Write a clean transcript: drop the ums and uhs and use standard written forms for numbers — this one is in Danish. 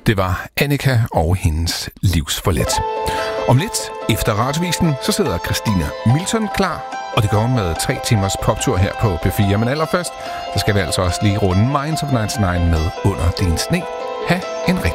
Det var Annika og hendes livsforlet. Om lidt, efter radiovisen, så sidder Christina Milton klar, og det går med 3 timers poptur her på P4. Men allerførst, så skal vi altså også lige runde Minds of 99 med Under din sne. Ha' en rigtig